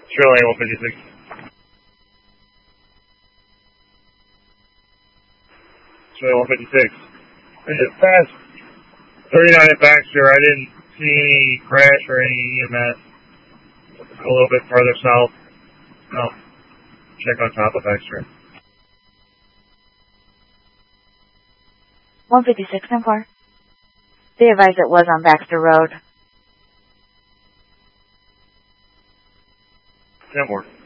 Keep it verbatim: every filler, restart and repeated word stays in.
Shirley one fifty-six. Shirley one fifty-six. It's past thirty-nine at Baxter. I didn't see any crash or any E M S. A little bit further south. No. Check on top of Baxter. one fifty-six, ten four. Be advised it was on Baxter Road. ten four.